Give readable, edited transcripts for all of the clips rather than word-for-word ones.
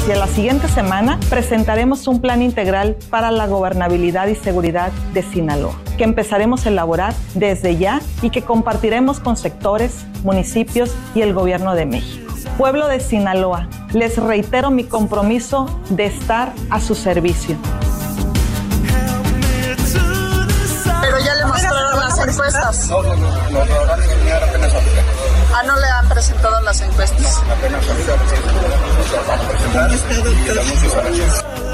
hacia la siguiente semana presentaremos un plan integral para la gobernabilidad y seguridad de Sinaloa, que empezaremos a elaborar desde ya y que compartiremos con sectores, municipios y el Gobierno de México. Pueblo de Sinaloa, les reitero mi compromiso de estar a su servicio. Pero ya le mostraron las encuestas. No van a enseñar apenas ahorita. No le han presentado las encuestas. No, apenas ahorita van a presentar y el anuncio para ayer.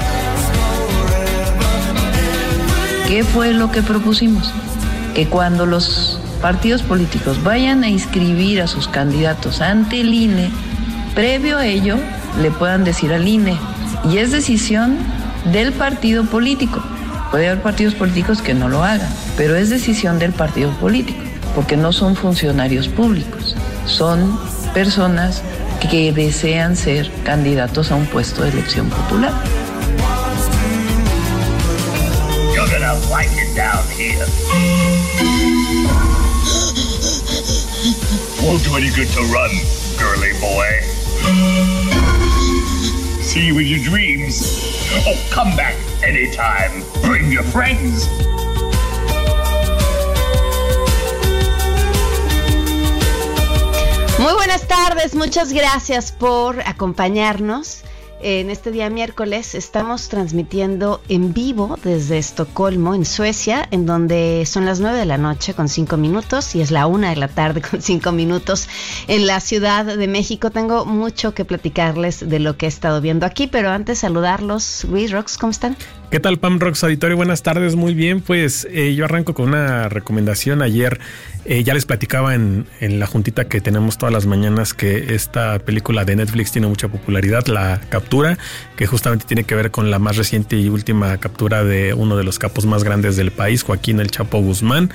¿Qué fue lo que propusimos? Que cuando los partidos políticos vayan a inscribir a sus candidatos ante el INE, previo a ello le puedan decir al INE, y es decisión del partido político. Puede haber partidos políticos que no lo hagan, pero es decisión del partido político, porque no son funcionarios públicos, son personas que desean ser candidatos a un puesto de elección popular. You're gonna like it down here. Won't do any good to run, girly boy. See you in your dreams. Oh, come back anytime. Bring your friends. Muy buenas tardes, muchas gracias por acompañarnos. En este día miércoles estamos transmitiendo en vivo desde Estocolmo, en Suecia, en donde son las 9 de la noche con 5 minutos y es la 1 de la tarde con 5 minutos en la Ciudad de México. Tengo mucho que platicarles de lo que he estado viendo aquí, pero antes saludarlos. Luis, Rox, ¿cómo están? ¿Qué tal, Pam, Rox, auditorio? Buenas tardes, muy bien. Pues yo arranco con una recomendación. Ayer ya les platicaba en la juntita que tenemos todas las mañanas que esta película de Netflix tiene mucha popularidad, La Captura, que justamente tiene que ver con la más reciente y última captura de uno de los capos más grandes del país, Joaquín El Chapo Guzmán.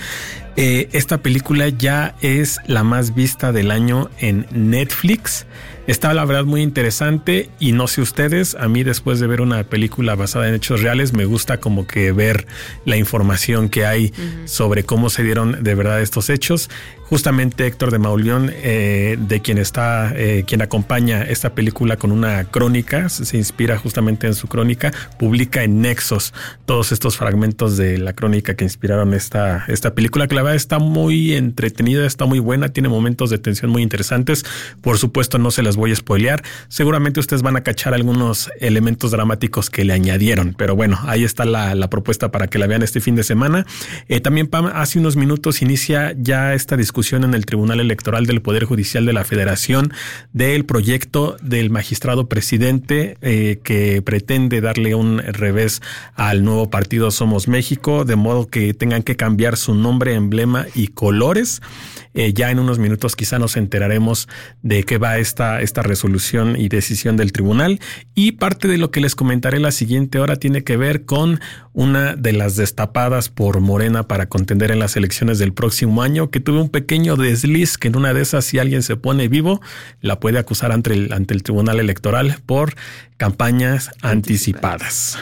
Esta película ya es la más vista del año en Netflix. Está la verdad muy interesante y no sé ustedes, a mí después de ver una película basada en hechos reales me gusta como que ver la información que hay sobre cómo se dieron de verdad estos hechos. Justamente Héctor de Mauleón, de quien acompaña esta película con una crónica, se inspira justamente en su crónica, publica en Nexos todos estos fragmentos de la crónica que inspiraron esta película, que la verdad está muy entretenida, está muy buena, tiene momentos de tensión muy interesantes. Por supuesto no se las voy a spoilear, seguramente ustedes van a cachar algunos elementos dramáticos que le añadieron, pero bueno, ahí está la propuesta para que la vean este fin de semana. También, Pam, hace unos minutos inicia ya esta discusión en el Tribunal Electoral del Poder Judicial de la Federación del proyecto del magistrado presidente que pretende darle un revés al nuevo partido Somos México, de modo que tengan que cambiar su nombre, emblema y colores. Ya en unos minutos quizá nos enteraremos de qué va esta resolución y decisión del tribunal, y parte de lo que les comentaré la siguiente hora tiene que ver con una de las destapadas por Morena para contender en las elecciones del próximo año, que tuvo un pequeño desliz, que en una de esas, si alguien se pone vivo, la puede acusar ante el Tribunal Electoral por campañas anticipadas.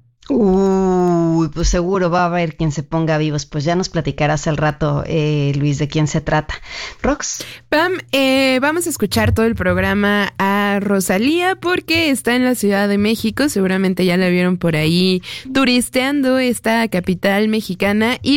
Pues seguro va a haber quien se ponga vivos. Pues ya nos platicarás al rato, Luis, de quién se trata. Rox. Pam, vamos a escuchar todo el programa a Rosalía porque está en la Ciudad de México. Seguramente ya la vieron por ahí turisteando esta capital mexicana y